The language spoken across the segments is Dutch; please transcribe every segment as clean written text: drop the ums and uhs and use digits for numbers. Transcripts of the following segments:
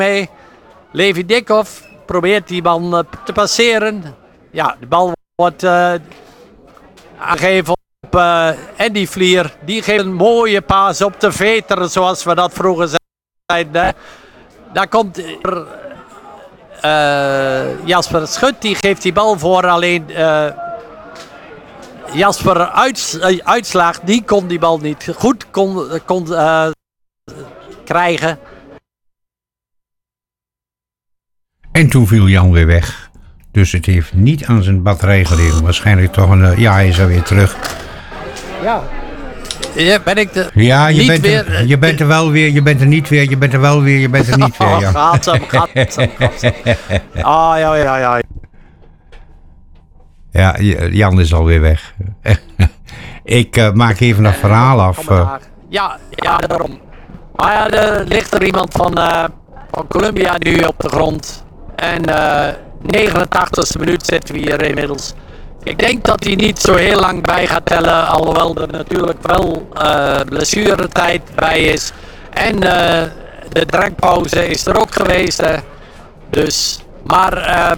mee. Levi Dikhoff probeert die bal te passeren. Ja, de bal wordt aangegeven op Andy Vlier. Die geeft een mooie paas op de veter, zoals we dat vroeger zeiden. Daar komt Jasper Schut, die geeft die bal voor. Alleen Jasper Uitslag, die kon die bal niet goed krijgen. En toen viel Jan weer weg. Dus het heeft niet aan zijn batterij gelegen. Waarschijnlijk toch hij is er weer terug. Ja. Ja, ben ik de... Ja, je bent er wel weer, je bent er niet weer, je bent er wel weer, je bent er niet weer. Ja. Gaat hem. Ja. Ja, Jan is alweer weg. Ik maak even dat verhaal af. Ja, daarom. Maar ja, er ligt er iemand van Columbia nu op de grond. En 89e minuut zitten we hier inmiddels. Ik denk dat hij niet zo heel lang bij gaat tellen, alhoewel er natuurlijk wel blessuretijd bij is. En de drankpauze is er ook geweest. Dus, maar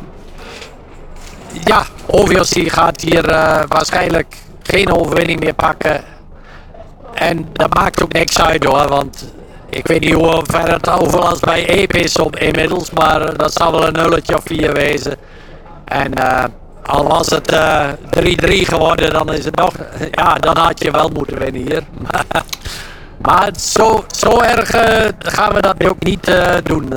OVOC gaat hier waarschijnlijk geen overwinning meer pakken. En dat maakt ook niks uit hoor, want ik weet niet hoe ver het overlast bij Epe is inmiddels, maar dat zal wel een 0 of 4 wezen. En al was het 3-3 geworden, dan is het nog, dan had je wel moeten winnen hier. Maar zo erg gaan we dat ook niet doen.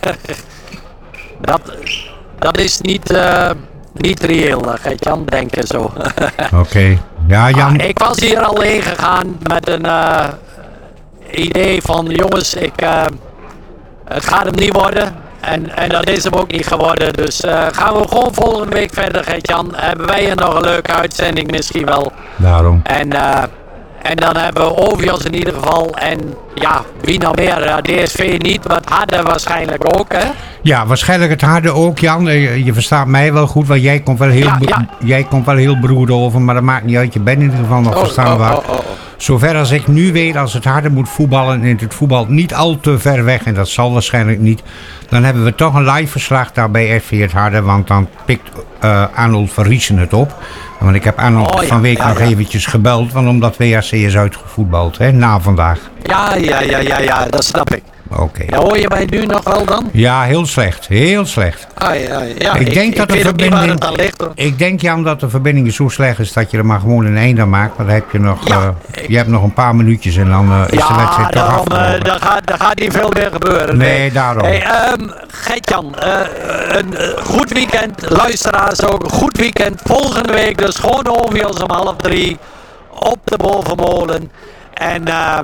Dat is niet reëel, Gert-Jan, denken zo. Oké. Ja, Jan. Ik was hier al heen gegaan met een idee van jongens, het gaat hem niet worden. En dat is hem ook niet geworden. Dus gaan we gewoon volgende week verder, Gert-Jan. Hebben wij hier nog een leuke uitzending misschien wel. Daarom. En dan hebben we OVOS in ieder geval. En ja, wie nog meer? DSV niet, maar het Harde waarschijnlijk ook, hè? Ja, waarschijnlijk het Harde ook, Jan. Je verstaat mij wel goed, want jij komt wel heel beroerd over. Maar dat maakt niet uit. Je bent in ieder geval nog verstaanbaar. Zover als ik nu weet, als het Harde moet voetballen en het voetbal niet al te ver weg, en dat zal waarschijnlijk niet, dan hebben we toch een live verslag daar bij SV het Harde, want dan pikt Arnold van Riesen het op. Want ik heb Arnold van week nog eventjes gebeld, want omdat WHC is uitgevoetbald, hè, na vandaag. Ja, dat snap ik. Oké. Ja, hoor je mij nu nog wel dan? Ja, heel slecht. Heel slecht. Ik denk dat de verbinding. Ik denk, Jan, dat de verbinding zo slecht is dat je er maar gewoon een einde maakt. Maar dan heb je nog. Je hebt nog een paar minuutjes en dan is de wedstrijd toch afgelopen. Daar gaat niet veel meer gebeuren. Nee, daarom. Hey, Gert-Jan, een goed weekend. Luisteraars ook een goed weekend. Volgende week dus gewoon OVOS om 2:30 op de Bovenmolen. En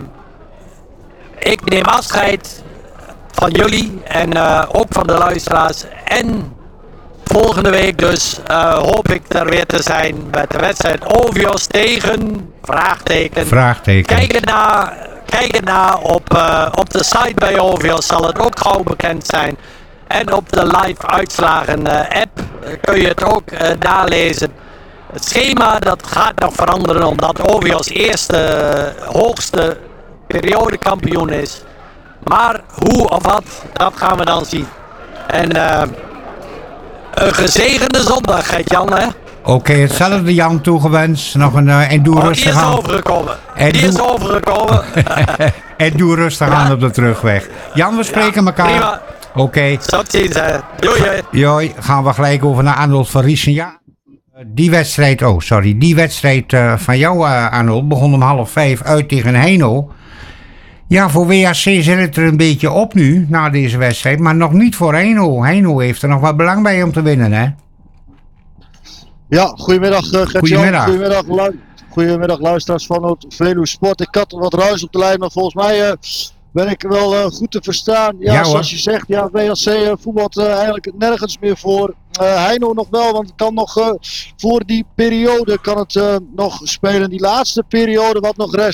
ik neem afscheid van jullie en ook van de luisteraars. En volgende week dus hoop ik er weer te zijn met de wedstrijd OVOS tegen vraagteken. Kijken na op de site bij OVOS zal het ook gauw bekend zijn. En op de live uitslagen app kun je het ook nalezen. Het schema dat gaat nog veranderen omdat OVOS eerste hoogste periodekampioen is. Maar hoe of wat, dat gaan we dan zien. En een gezegende zondag, Gert-Jan, hè? Oké, hetzelfde Jan toegewenst. Nog een en doe rustig aan. Die is overgekomen. En doe rustig aan op de terugweg. Jan, we spreken elkaar. Prima. Oké. Tot ziens, hè. Doei. Gaan we gelijk over naar Arnold van Riesen. Ja. Die wedstrijd van jou, Arnold, begon om 4:30 uit tegen Heino. Ja, voor WHC zit het er een beetje op nu, na deze wedstrijd, maar nog niet voor Heino. Heino heeft er nog wat belang bij om te winnen, hè? Ja, goedemiddag Goedemiddag. Goedemiddag luisteraars van het Veluwe Sport. Ik had wat ruis op de lijn, maar volgens mij ben ik wel goed te verstaan. Ja, zoals je zegt, WHC voetbalt eigenlijk nergens meer voor. Heino nog wel, want het kan nog voor die periode kan het nog spelen. Die laatste periode wat nog rest.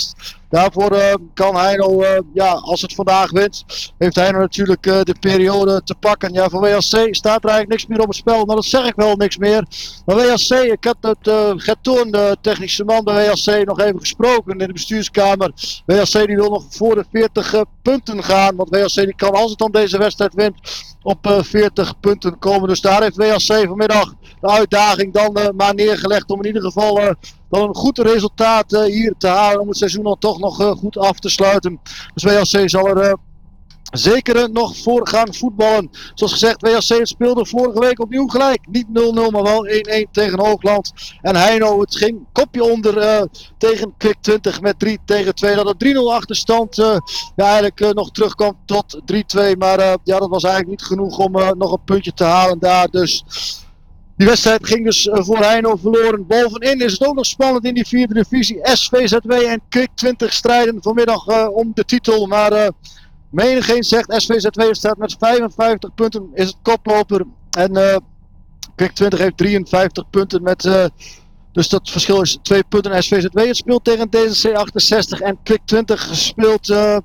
Daarvoor kan Heino, als het vandaag wint, heeft Heino natuurlijk de periode te pakken. Ja, voor WHC staat er eigenlijk niks meer op het spel, maar dat zeg ik wel niks meer. Maar WHC, ik had met Gertoon, de technische man bij WHC, nog even gesproken in de bestuurskamer. WHC die wil nog voor de 40 punten gaan, want WHC die kan, als het dan deze wedstrijd wint, op 40 punten komen. Dus daar heeft WHC vanmiddag de uitdaging dan maar neergelegd om in ieder geval dan een goed resultaat hier te halen om het seizoen dan toch nog goed af te sluiten. Dus WHC zal er zeker nog voor gaan voetballen. Zoals gezegd, WHC speelde vorige week opnieuw gelijk. Niet 0-0, maar wel 1-1 tegen Hoogland. En Heino, het ging kopje onder tegen Kwik 20 met 3-2. Dat een 3-0 achterstand eigenlijk nog terugkwam tot 3-2. Maar dat was eigenlijk niet genoeg om nog een puntje te halen daar. Dus die wedstrijd ging dus voor Heino verloren. Bovenin is het ook nog spannend in die 4e divisie. SVZW en Kwik 20 strijden vanmiddag om de titel. Maar menigeen zegt SVZW staat met 55 punten, is het koploper. En Kwik 20 heeft 53 punten met... Dus dat verschil is 2 punten. SVZW het speelt tegen DZC 68 en Kwik 20 speelt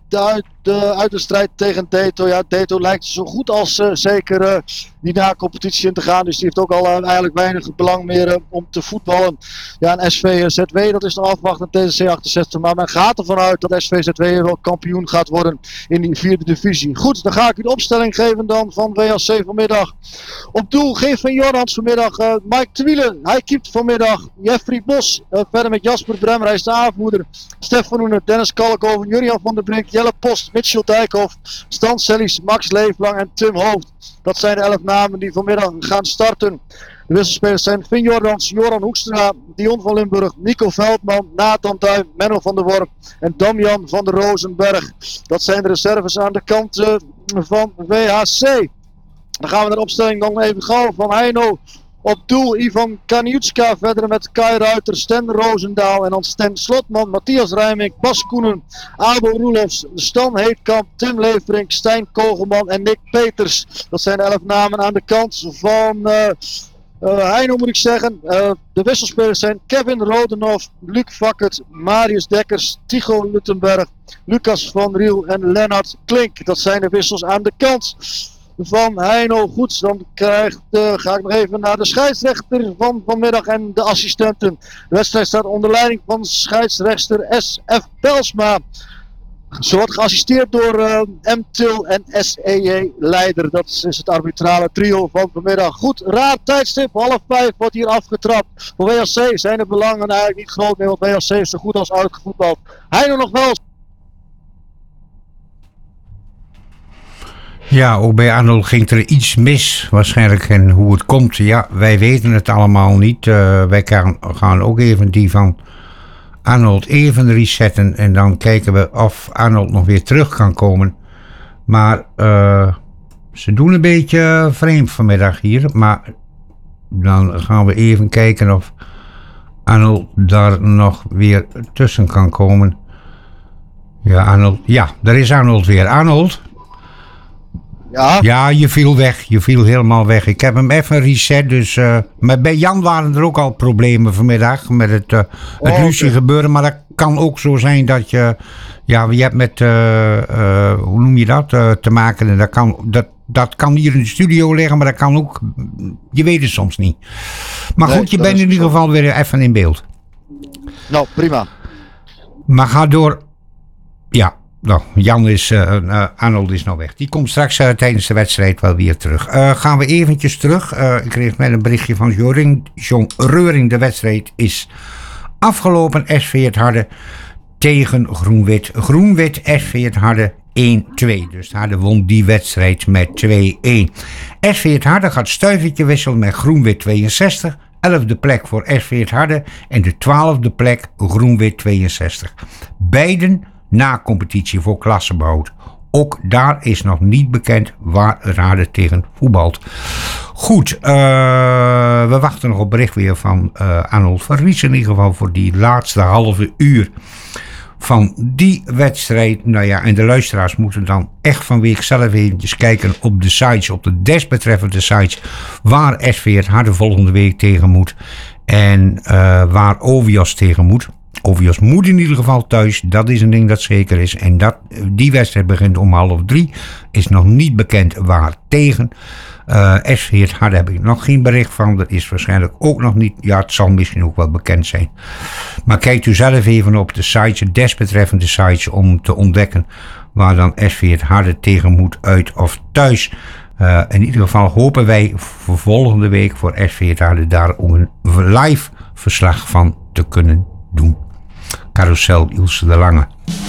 de uitwedstrijd tegen Deto. Ja, Deto lijkt zo goed als zeker die na-competitie in te gaan. Dus die heeft ook al eigenlijk weinig belang meer om te voetballen. Ja, en SVZW dat is nog afwachtend DZC 68. Maar men gaat ervan uit dat SVZW wel kampioen gaat worden in die 4e divisie. Goed, dan ga ik u de opstelling geven dan van WHC vanmiddag. Op doel Geef van Jordans vanmiddag. Mike Twielen, hij keept vanmiddag. Jeffrey Bos, verder met Jasper Bremmer, hij is de aanvoerder. Stefan Oener, Dennis Kalkoven, Jurian van der Brink, Jelle Post, Mitchell Dijkhoff, Stan Sellies, Max Leeflang en Tim Hoofd. Dat zijn de 11 namen die vanmiddag gaan starten. De wisselspelers zijn Finn Jordans, Joran Hoekstra, Dion van Limburg, Nico Veldman, Nathan Duin, Menno van der Worp en Damian van der Rozenberg. Dat zijn de reserves aan de kant van WHC. Dan gaan we naar de opstelling dan even gauw van Heino. Op doel Ivan Kaniutska, verder met Kai Ruiter, Sten Roosendaal en dan Sten Slotman, Matthias Rijmink, Bas Koenen, Abo Roelofs, Stan Heetkamp, Tim Leefrink, Stijn Kogelman en Nick Peters. Dat zijn de 11 namen aan de kant van Heino moet ik zeggen. De wisselspelers zijn Kevin Rodenhoff, Luc Vakkert, Marius Dekkers, Tycho Luttenberg, Lucas van Riel en Lennart Klink. Dat zijn de wissels aan de kant van Heino. Goed, dan ga ik nog even naar de scheidsrechter van vanmiddag en de assistenten. De wedstrijd staat onder leiding van scheidsrechter S.F. Pelsma. Ze wordt geassisteerd door M. Til en S.E.J. Leider. Dat is het arbitrale trio van vanmiddag. Goed, raar tijdstip, 4:30 wordt hier afgetrapt. Voor WHC zijn de belangen eigenlijk niet groot meer, want WHC is zo goed als uitgevoetbald. Heino nog wel. Ja, ook bij Arnold ging er iets mis waarschijnlijk en hoe het komt. Ja, wij weten het allemaal niet. Wij gaan ook even die van Arnold even resetten en dan kijken we of Arnold nog weer terug kan komen. Maar ze doen een beetje vreemd vanmiddag hier. Maar dan gaan we even kijken of Arnold daar nog weer tussen kan komen. Ja, Arnold. Ja, daar is Arnold weer. Arnold? Ja, je viel weg. Je viel helemaal weg. Ik heb hem even reset. Dus, maar bij Jan waren er ook al problemen vanmiddag met het ruzie gebeuren. Maar dat kan ook zo zijn dat je... Ja, je hebt met... hoe noem je dat? Te maken. En dat kan hier in de studio liggen. Maar dat kan ook... Je weet het soms niet. Maar goed, je bent in ieder geval weer even in beeld. Nou, prima. Maar ga door... Ja. Nou, Arnold is nou weg. Die komt straks tijdens de wedstrijd wel weer terug. Gaan we eventjes terug. Ik kreeg net een berichtje van John Reuring. De wedstrijd is afgelopen. SV Het Harde tegen Groen-Wit. Groen-Wit, SV Het Harde 1-2. Dus Het Harde won die wedstrijd met 2-1. SV Het Harde gaat stuivertje wisselen met Groen-Wit 62. 11e plek voor SV Het Harde. En de 12e plek Groen-Wit 62. Beiden na competitie voor klassebehoud. Ook daar is nog niet bekend waar Het Harde tegen voetbalt. Goed, we wachten nog op bericht weer van Arnold van Ries. In ieder geval voor die laatste halve uur van die wedstrijd. Nou ja, en de luisteraars moeten dan echt van week zelf eventjes kijken op de sites, op de desbetreffende sites, waar SV Het Harde volgende week tegen moet. En waar Ovios tegen moet. OVS moet in ieder geval thuis. Dat is een ding dat zeker is. En die wedstrijd begint om 2:30. Is nog niet bekend waar tegen. SV Het Harde heb ik nog geen bericht van. Dat is waarschijnlijk ook nog niet. Ja, het zal misschien ook wel bekend zijn. Maar kijkt u zelf even op de sites, desbetreffende sites, om te ontdekken waar dan SV Het Harde tegen moet, uit of thuis. In ieder geval hopen wij voor volgende week voor SV Het Harde daar ook een live verslag van te kunnen doen. Carousel Ilse de Lange.